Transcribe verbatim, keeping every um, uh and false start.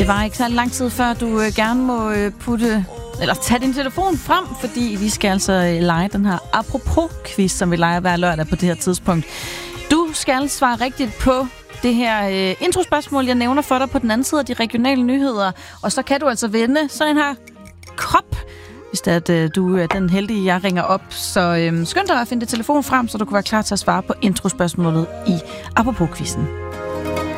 Det var ikke så lang tid før, du øh, gerne må øh, putte, eller tage din telefon frem, fordi vi skal altså øh, lege den her apropos-quiz, som vi leger hver lørdag på det her tidspunkt. Du skal svare rigtigt på det her øh, introspørgsmål, jeg nævner for dig på den anden side af de regionale nyheder, og så kan du altså vinde sådan en her kop, hvis det er, at øh, du er den heldige, jeg ringer op. Så øh, skynd dig at finde din telefon frem, så du kan være klar til at svare på introspørgsmålet i apropos-quizzen.